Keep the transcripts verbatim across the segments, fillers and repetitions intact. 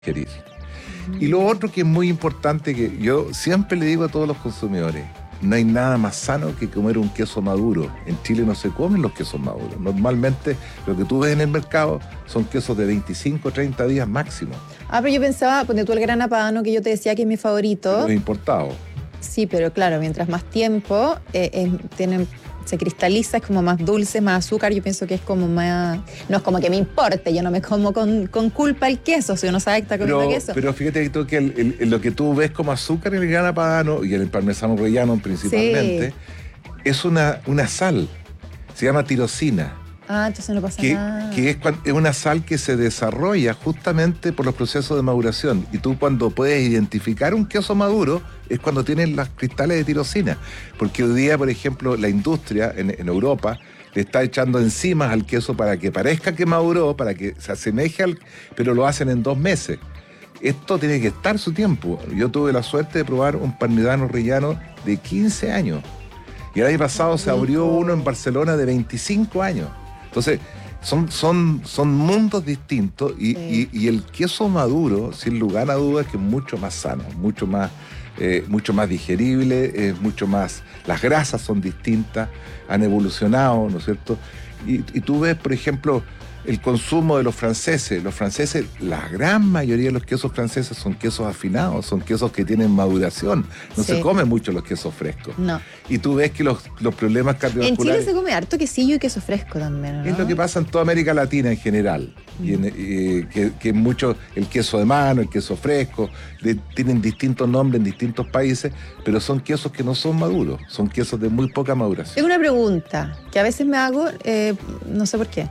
Querir. Y lo otro que es muy importante, que yo siempre le digo a todos los consumidores, no hay nada más sano que comer un queso maduro. En Chile no se comen los quesos maduros. Normalmente lo que tú ves en el mercado son quesos de veinticinco o treinta días máximo. Ah, pero yo pensaba, ponte tú el Grana Padano, que yo te decía que es mi favorito. Los importados. Sí, pero claro, mientras más tiempo eh, eh, tienen, se cristaliza, es como más dulce, más azúcar. Yo pienso que es como más... No es como que me importe, yo no me como con, con culpa el queso, si uno sabe que está comiendo Pero, queso. pero fíjate tú que el, el, el, lo que tú ves como azúcar en el Grana Padano y en el parmesano reggiano principalmente, sí, es una, una sal, se llama tirosina. Ah, entonces no pasa que, nada. Que es, es una sal que se desarrolla justamente por los procesos de maduración. Y tú cuando puedes identificar un queso maduro es cuando tienen los cristales de tirosina. Porque hoy día, por ejemplo, la industria en, en Europa le está echando enzimas al queso para que parezca que maduró, para que se asemeje al... pero lo hacen en dos meses. Esto tiene que estar su tiempo. Yo tuve la suerte de probar un parmesano reggiano de quince años. Y el año pasado se abrió uno en Barcelona de veinticinco años. Entonces, son, son, son mundos distintos y, sí, y, y el queso maduro, sin lugar a dudas, que es mucho más sano, mucho más, eh, mucho más digerible, es mucho más... Las grasas son distintas, han evolucionado, ¿no es cierto? Y, y tú ves, por ejemplo, el consumo de los franceses. Los franceses, la gran mayoría de los quesos franceses son quesos afinados, son quesos que tienen maduración. No sí. se comen mucho los quesos frescos. No. Y tú ves que los, los problemas cardiovasculares... En Chile se come harto quesillo y queso fresco también, ¿no? Es lo que pasa en toda América Latina en general. Mm. Y en, eh, que, que mucho el queso de mano, el queso fresco, de, tienen distintos nombres en distintos países, pero son quesos que no son maduros, son quesos de muy poca maduración. Es una pregunta que a veces me hago, eh, no sé por qué.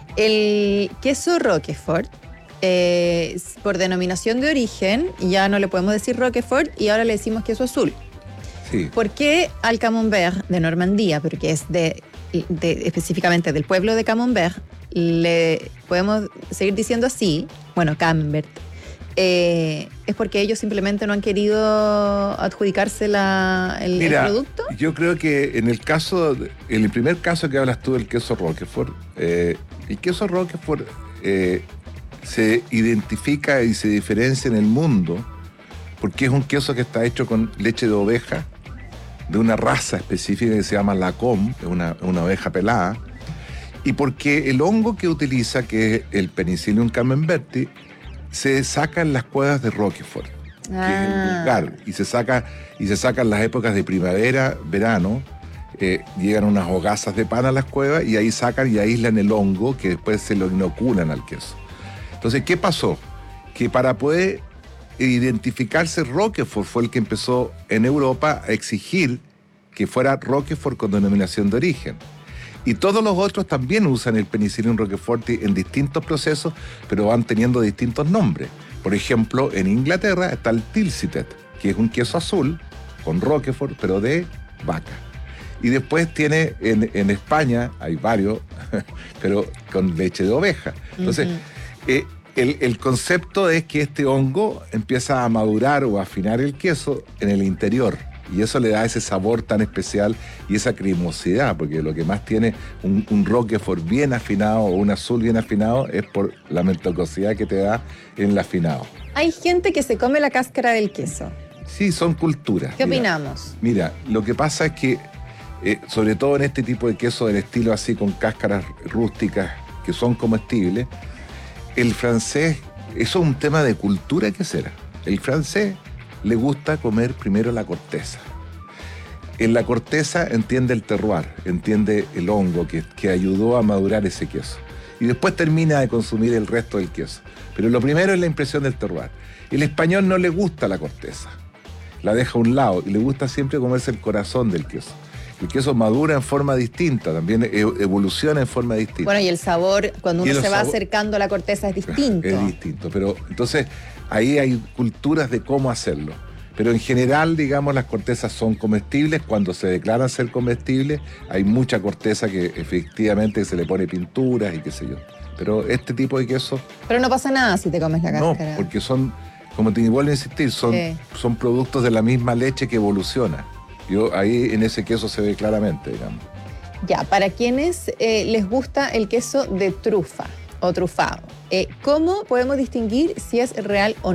El queso Roquefort, eh, por denominación de origen, ya no le podemos decir Roquefort y ahora le decimos queso azul. Sí. ¿Por qué al Camembert de Normandía, porque es de, de, específicamente del pueblo de Camembert, le podemos seguir diciendo así? Bueno, Camembert. Eh, ¿Es porque ellos simplemente no han querido adjudicarse la, el, Mira, el producto? Yo creo que en el caso, en el primer caso que hablas tú del queso Roquefort, eh, el queso Roquefort eh, se identifica y se diferencia en el mundo porque es un queso que está hecho con leche de oveja de una raza específica que se llama Lacombe, una, una oveja pelada, y porque el hongo que utiliza, que es el Penicillium camemberti, se saca en las cuevas de Roquefort, ah. que es el vulgar, y se saca y se saca en las épocas de primavera, verano, eh, llegan unas hogazas de pan a las cuevas y ahí sacan y aíslan el hongo que después se lo inoculan al queso. Entonces, ¿qué pasó? Que para poder identificarse, Roquefort fue el que empezó en Europa a exigir que fuera Roquefort con denominación de origen. Y todos los otros también usan el Penicillium roqueforti en distintos procesos, pero van teniendo distintos nombres. Por ejemplo, en Inglaterra está el Tilsiter, que es un queso azul con Roquefort, pero de vaca. Y después tiene en, en España, hay varios, pero con leche de oveja. Entonces, uh-huh. eh, el, el concepto es que este hongo empieza a madurar o a afinar el queso en el interior. Y eso le da ese sabor tan especial y esa cremosidad, porque lo que más tiene un, un Roquefort bien afinado o un azul bien afinado es por la mentocosidad que te da en el afinado. Hay gente que se come la cáscara del queso. Sí, son culturas. ¿Qué mira, opinamos? Mira, lo que pasa es que, eh, sobre todo en este tipo de queso del estilo así con cáscaras rústicas que son comestibles, el francés, eso es un tema de cultura que será. El francés le gusta comer primero la corteza. En la corteza entiende el terroir, entiende el hongo que, que ayudó a madurar ese queso. Y después termina de consumir el resto del queso. Pero lo primero es la impresión del terroir. El español no le gusta la corteza, la deja a un lado y le gusta siempre comerse el corazón del queso. El queso madura en forma distinta, también evoluciona en forma distinta. Bueno, y el sabor, cuando uno se va sabor... acercando a la corteza, es distinto. Es distinto, pero entonces ahí hay culturas de cómo hacerlo. Pero en general, digamos, las cortezas son comestibles. Cuando se declaran ser comestibles, hay mucha corteza que efectivamente se le pone pinturas y qué sé yo. Pero este tipo de queso... Pero no pasa nada si te comes la cáscara. No, porque son, como te vuelvo a insistir, son, sí. son productos de la misma leche que evoluciona. Yo, ahí en ese queso se ve claramente, digamos. Ya, para quienes eh, les gusta el queso de trufa, o trufado. Eh, ¿Cómo podemos distinguir si es real o no?